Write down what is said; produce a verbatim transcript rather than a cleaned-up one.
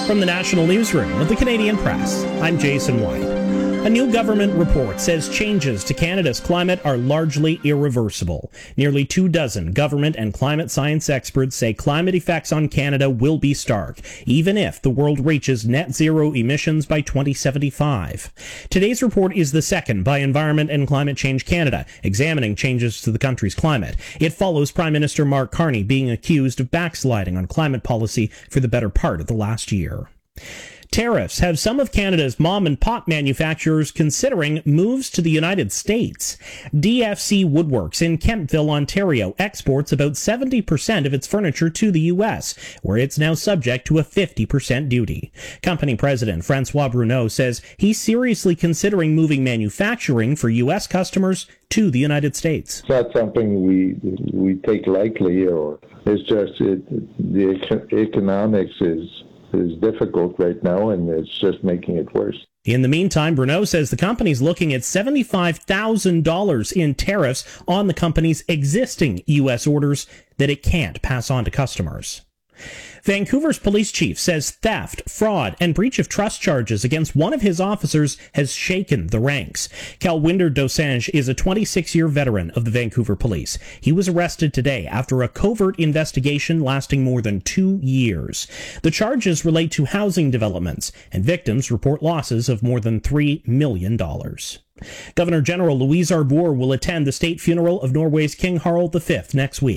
From the National Newsroom of the Canadian Press, I'm Jason White. A new government report says changes to Canada's climate are largely irreversible. Nearly two dozen government and climate science experts say climate effects on Canada will be stark, even if the world reaches net zero emissions by twenty seventy-five. Today's report is the second by Environment and Climate Change Canada, examining changes to the country's climate. It follows Prime Minister Mark Carney being accused of backsliding on climate policy for the better part of the last year. Tariffs have some of Canada's mom-and-pop manufacturers considering moves to the United States. D F C Woodworks in Kentville, Ontario, exports about seventy percent of its furniture to the U S, where it's now subject to a fifty percent duty. Company president Francois Bruneau says he's seriously considering moving manufacturing for U S customers to the United States. It's not something we we take lightly, or it's just it, the economics is is difficult right now, and it's just making it worse. In the meantime, Bruneau says the company's looking at seventy-five thousand dollars in tariffs on the company's existing U S orders that it can't pass on to customers. Vancouver's police chief says theft, fraud, and breach of trust charges against one of his officers has shaken the ranks. Calwinder Dosanjh is a twenty-six-year veteran of the Vancouver Police. He was arrested today after a covert investigation lasting more than two years. The charges relate to housing developments, and victims report losses of more than three million dollars. Governor General Louise Arbour will attend the state funeral of Norway's King Harald the Fifth next week.